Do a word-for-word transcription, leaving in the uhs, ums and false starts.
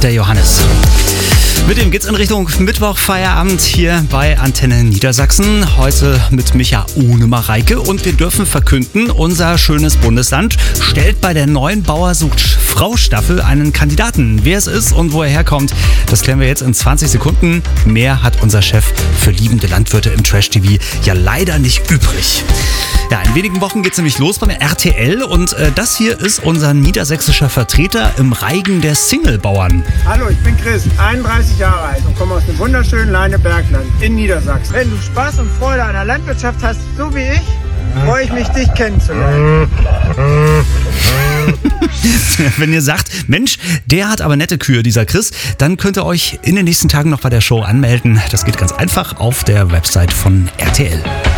der Johannes. Mit dem geht's in Richtung Mittwoch-Feierabend hier bei Antenne Niedersachsen. Heute mit Micha ohne Mareike und wir dürfen verkünden, unser schönes Bundesland stellt bei der neuen Bauer sucht Frau Staffel einen Kandidaten. Wer es ist und wo er herkommt, das klären wir jetzt in zwanzig Sekunden. Mehr hat unser Chef für liebende Landwirte im Trash-T V ja leider nicht übrig. Ja, in wenigen Wochen geht's nämlich los beim R T L und äh, das hier ist unser niedersächsischer Vertreter im Reigen der Singlebauern. Hallo, ich bin Chris, einunddreißig Jahre alt und komme aus dem wunderschönen Leinebergland in Niedersachsen. Wenn du Spaß und Freude an der Landwirtschaft hast, so wie ich, freue ich mich, dich kennenzulernen. Wenn ihr sagt, Mensch, der hat aber nette Kühe, dieser Chris, dann könnt ihr euch in den nächsten Tagen noch bei der Show anmelden. Das geht ganz einfach auf der Website von R T L.